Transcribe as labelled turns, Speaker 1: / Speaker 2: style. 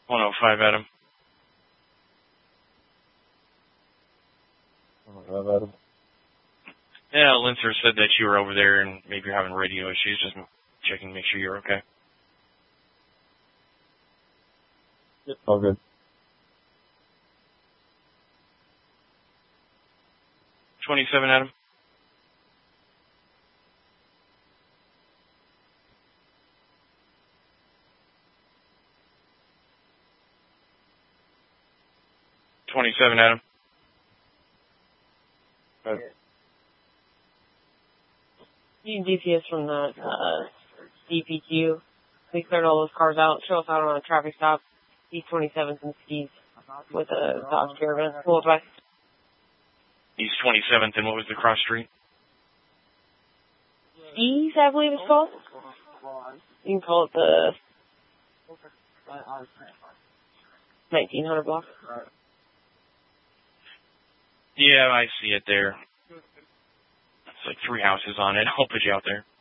Speaker 1: 105, Adam.
Speaker 2: 105, Adam.
Speaker 1: Yeah, Linzer said that you were over there and maybe you're having radio issues. Just checking to make sure you're okay.
Speaker 2: Yep, all good.
Speaker 1: 27, Adam. Adam.
Speaker 3: You DPS from that DPQ. We cleared all those cars out. Show us out on a traffic stop. East 27th and Skis with a Dodge Caravan. Pull up by.
Speaker 1: East 27th, and what was the cross street?
Speaker 3: Skis, I believe it's called. You can call it the 1900 block.
Speaker 1: Yeah, I see it there. It's like 3 houses on it. I'll put you out there.